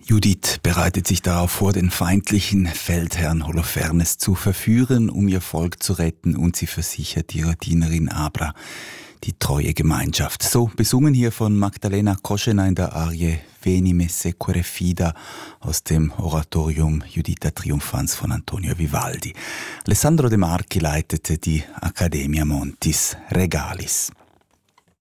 Judith bereitet sich darauf vor, den feindlichen Feldherrn Holofernes zu verführen, um ihr Volk zu retten, und sie versichert ihrer Dienerin Abra die treue Gemeinschaft. So besungen hier von Magdalena Koschena in der Arie Veni me sequere fida aus dem Oratorium Juditha Triumphans von Antonio Vivaldi. Alessandro De Marchi leitete die Accademia Montis Regalis.